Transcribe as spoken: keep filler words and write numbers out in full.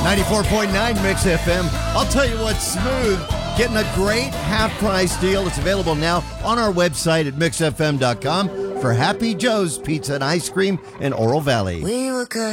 ninety-four point nine Mix F M. I'll tell you what's smooth. Getting a great half-price deal. It's available now on our website at mix f m dot com for Happy Joe's Pizza and Ice Cream in Oro Valley. We were good.